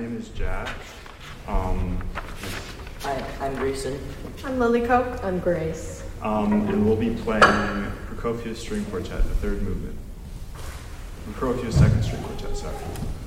name is Jack. Um, Hi, I'm Grayson. I'm Lily Coke. I'm Grace. and we'll be playing Prokofiev String Quartet, the third movement. Prokofiev Second String Quartet, sorry.